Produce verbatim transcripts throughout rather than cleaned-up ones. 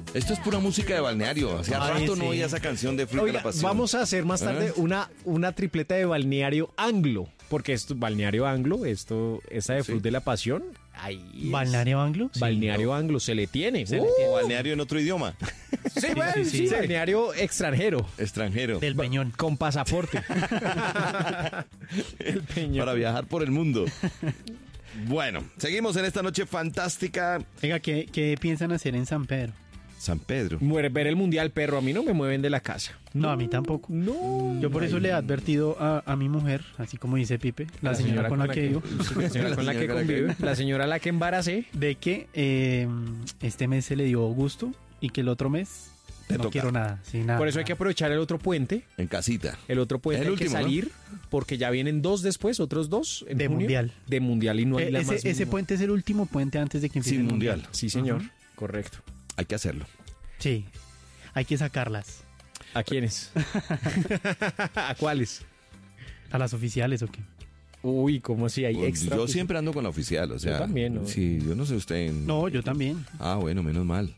Esto es pura música de balneario. Hacía Ay, rato sí. no oía esa canción de Fruit de Oiga, la Pasión. vamos a hacer más tarde ¿Eh? una, una tripleta de balneario anglo. Porque esto, balneario anglo, esto, esa de Sí. Fruit de la Pasión. Ahí es. ¿Balneario anglo? Sí. Balneario anglo, se le tiene. Se le Uh, O balneario en otro idioma. Sí, bueno, sí, sí, sí. balneario extranjero. Extranjero. Del Peñón. Con pasaporte. El Peñón. Para viajar por el mundo. Bueno, seguimos en esta noche fantástica. Venga, ¿qué, ¿qué piensan hacer en San Pedro? San Pedro. Muere ver el mundial, perro. A mí no me mueven de la casa. No, a mí tampoco. No. Yo por eso le he advertido a, a mi mujer, así como dice Pipe, la, señora, con la que vivo, La señora con la que convive. La señora a la que embaracé. de que eh, este mes se le dio gusto y que el otro mes Te no toca. quiero nada. Sí, nada Por eso hay que nada. aprovechar el otro puente. En casita. El otro puente Es el hay que último, ¿no? salir porque ya vienen dos después, otros dos en De junio. mundial. De mundial y no hay Eh, la ese, más ese mínima. puente es el último puente antes de que empiece Sin el mundial. mundial. Sí, señor. Ujú. Correcto. Hay que hacerlo. Sí, hay que sacarlas. ¿A quiénes? ¿A cuáles? ¿A las oficiales o qué? Uy, ¿cómo así? Hay Pues, extra. yo siempre ando con la oficial, o sea. Yo también, ¿no? Sí, yo no sé usted. en- No, yo también. Ah, bueno, menos mal.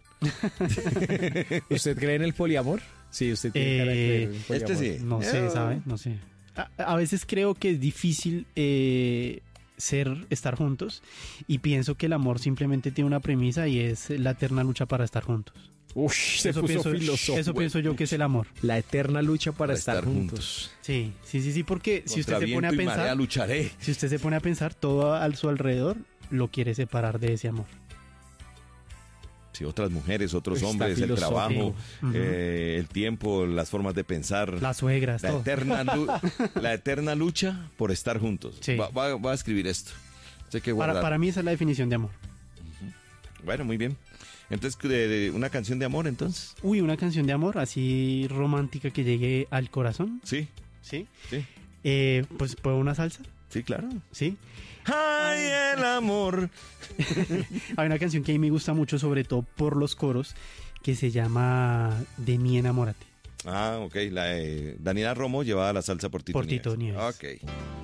¿Usted cree en el poliamor? Sí, usted tiene cara de creer en el Este poliamor. sí. No sé, Eh, ¿sabe? No sé. A, a veces creo que es difícil eh, ser, estar juntos y pienso que el amor simplemente tiene una premisa y es la eterna lucha para estar juntos. Uy, se Eso puso pienso, filósofo. eso pienso yo que es el amor. La eterna lucha para, Para estar, estar juntos. Sí, sí, sí, sí, porque si usted Contra se pone a viento y marea pensar, lucharé. si usted se pone a pensar, todo a su alrededor lo quiere separar de ese amor. Sí, otras mujeres, otros Está hombres, el filosófico. trabajo, Ujú. eh, el tiempo, las formas de pensar. Las suegras, La todo. eterna, lu- la eterna lucha por estar juntos. Sí. Va, va- va a escribir esto. Sé que Para, guardar. para mí esa es la definición de amor. Bueno, muy bien. Entonces, de- de una canción de amor, entonces. Uy, una canción de amor así romántica que llegue al corazón. Sí, Sí. sí, Eh, pues, ¿puedo una salsa? sí, claro. Sí. ¡Ay, el amor! Hay una canción que a mí me gusta mucho, sobre todo por los coros, que se llama De mí enamórate. Ah, ok. La, eh, Daniela Romo llevaba la salsa por Tito Por Tito Nieves. Nieves. Ok.